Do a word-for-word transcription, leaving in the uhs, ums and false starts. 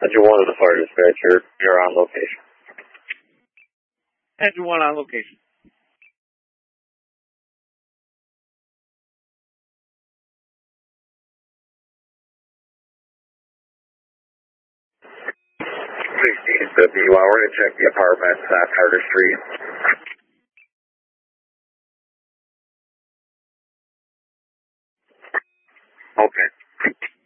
Engine one of the fire dispatcher, you're on location. Engine one on location. sixteen fifty, well, we're going to check the apartments on Carter Street. Okay.